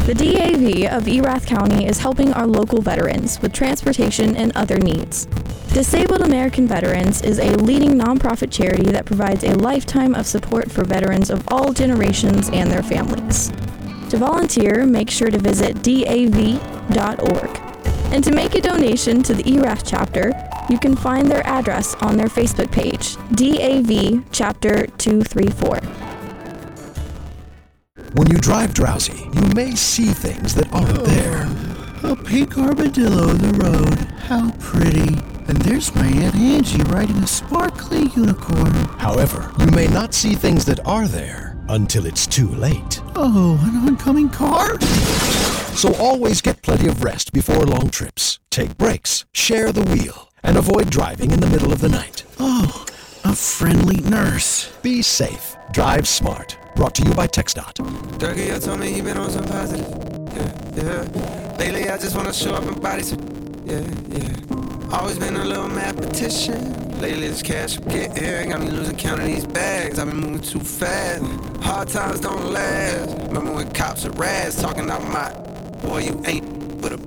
The DAV of Erath County is helping our local veterans with transportation and other needs. Disabled American Veterans is a leading nonprofit charity that provides a lifetime of support for veterans of all generations and their families. To volunteer, make sure to visit DAV.org. And to make a donation to the Erath chapter, you can find their address on their Facebook page, DAV Chapter 234. When you drive drowsy, you may see things that aren't there. A pink armadillo in the road. How pretty. And there's my Aunt Angie riding a sparkly unicorn. However, you may not see things that are there until it's too late. Oh, an oncoming car? So always get plenty of rest before long trips. Take breaks, share the wheel, and avoid driving in the middle of the night. Oh, a friendly nurse. Be safe. Drive smart. Brought to you by TxDOT. Dougie, told me he been on some positive. Yeah. Lately, I just wanna show up in bodies. Yeah. Always been a little mathematician. Lately, it's cash I'm getting. Got me losing count of these bags. I've been moving too fast. Hard times don't last. Remember when cops are rats talking about my boy, you ain't but a